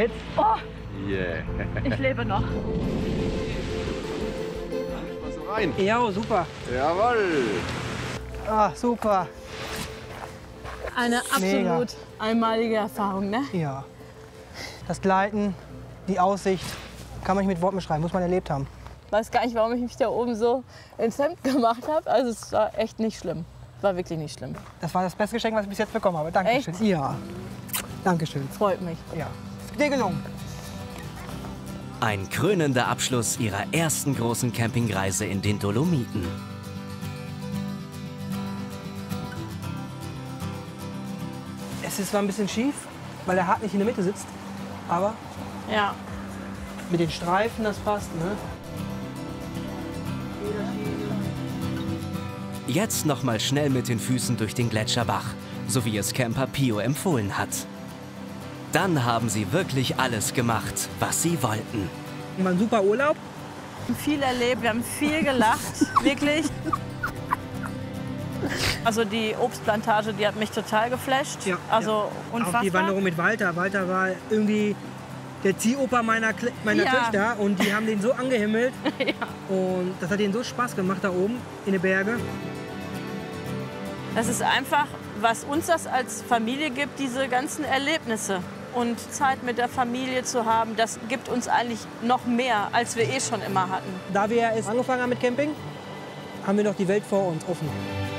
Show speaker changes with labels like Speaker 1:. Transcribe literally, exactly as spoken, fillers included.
Speaker 1: Jetzt?
Speaker 2: Oh,
Speaker 3: Yeah.
Speaker 2: ich lebe noch.
Speaker 3: Mal so rein.
Speaker 1: Ja, super.
Speaker 3: Jawohl.
Speaker 1: Ah, super.
Speaker 2: Eine absolut
Speaker 1: Mega.
Speaker 2: einmalige Erfahrung, ne?
Speaker 1: Ja. Das Gleiten, die Aussicht, kann man nicht mit Worten beschreiben, muss man erlebt haben.
Speaker 2: Ich weiß gar nicht, warum ich mich da oben so ins Hemd gemacht habe. Also es war echt nicht schlimm. War wirklich nicht schlimm.
Speaker 1: Das war das beste Geschenk, was ich bis jetzt bekommen habe. Dankeschön.
Speaker 2: Echt?
Speaker 1: Ja. Dankeschön.
Speaker 2: Freut mich.
Speaker 1: Ja. Dir gelungen.
Speaker 4: Ein krönender Abschluss ihrer ersten großen Campingreise in den Dolomiten.
Speaker 1: Es ist zwar ein bisschen schief, weil der Hart nicht in der Mitte sitzt, aber
Speaker 2: Ja.
Speaker 1: mit den Streifen, das passt, ne?
Speaker 4: Jetzt noch mal schnell mit den Füßen durch den Gletscherbach, so wie es Camper Pio empfohlen hat. Dann haben sie wirklich alles gemacht, was sie wollten.
Speaker 1: War ein super Urlaub.
Speaker 2: Wir haben viel erlebt, wir haben viel gelacht, wirklich. Also die Obstplantage, die hat mich total geflasht.
Speaker 1: Ja,
Speaker 2: also unfassbar.
Speaker 1: Auch die Wanderung mit Walter. Walter war irgendwie der Ziehoper meiner, Kle- meiner
Speaker 2: Ja.
Speaker 1: Töchter und die haben den so angehimmelt.
Speaker 2: Ja.
Speaker 1: Und das hat ihnen so Spaß gemacht da oben in den Bergen.
Speaker 2: Das ist einfach, was uns das als Familie gibt, diese ganzen Erlebnisse. Und Zeit mit der Familie zu haben, das gibt uns eigentlich noch mehr, als wir eh schon immer hatten.
Speaker 1: Da wir erst angefangen haben mit Camping, haben wir noch die Welt vor uns offen.